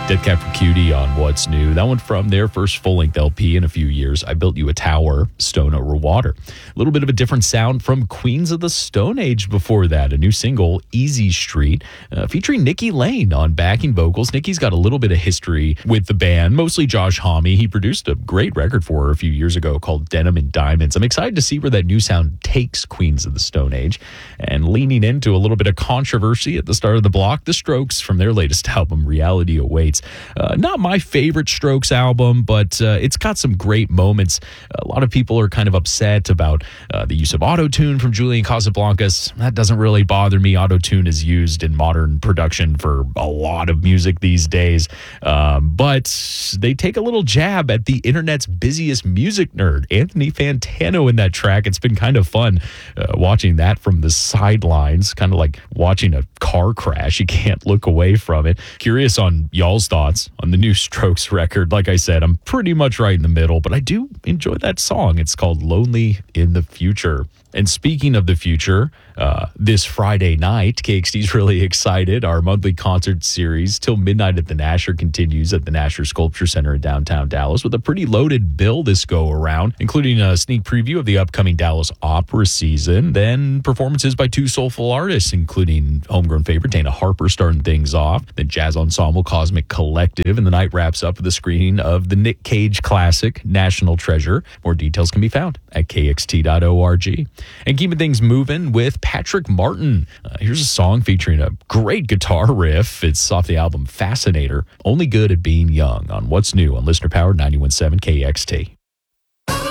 Dead Cat for Cutie on What's New. That one from their first full-length LP in a few years. I Built You a Tower, Stone Over Water. A little bit of a different sound from Queens of the Stone Age before that. A new single, Easy Street, featuring Nikki Lane on backing vocals. Nikki's got a little bit of history with the band, mostly Josh Homme. He produced a great record for her a few years ago called Denim and Diamonds. I'm excited to see where that new sound takes Queens of the Stone Age. And leaning into a little bit of controversy at the start of the block, The Strokes from their latest album, Reality Awaits. Not my favorite Strokes album, but it's got some great moments. A lot of people are kind of upset about the use of auto-tune from Julian Casablancas. That doesn't really bother me. Auto-tune is used in modern production for a lot of music these days. But they take a little jab at the internet's busiest music nerd, Anthony Fantano, in that track. It's been kind of fun watching that from the sidelines, kind of like watching a car crash. You can't look away from it. Curious on y'all's thoughts on the new Strokes record. Like I said, I'm pretty much right in the middle, but I do enjoy that song. It's called Lonely in the Future. And speaking of the future, this Friday night, KXT's really excited. Our monthly concert series, Till Midnight at the Nasher, continues at the Nasher Sculpture Center in downtown Dallas with a pretty loaded bill this go around, including a sneak preview of the upcoming Dallas opera season, then performances by two soulful artists, including homegrown favorite Dana Harper starting things off, then jazz ensemble Cosmic Collective, and the night wraps up with a screening of the Nick Cage classic, National Treasure. More details can be found at kxt.org. And keeping things moving with Patrick Martin. Here's a song featuring a great guitar riff. It's off the album Fascinator, Only Good at Being Young on What's New on Listener Powered 91.7 KXT.